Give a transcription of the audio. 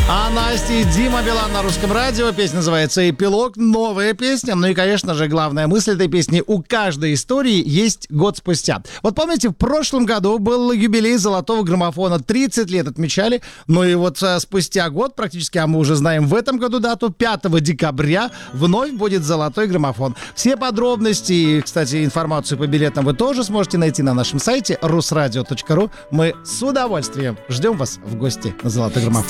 А Настя и Дима Билан на Русском радио. Песня называется «Эпилог». Новая песня. Ну и, конечно же, главная мысль этой песни: у каждой истории есть год спустя. Вот помните, в прошлом году был юбилей золотого граммофона. 30 лет отмечали. Ну и вот спустя год, практически, а мы уже знаем в этом году дату, 5 декабря вновь будет золотой граммофон. Все подробности и, кстати, информацию по билетам вы тоже сможете найти на нашем сайте rusradio.ru. Мы с удовольствием ждем вас в гости на золотой граммофон.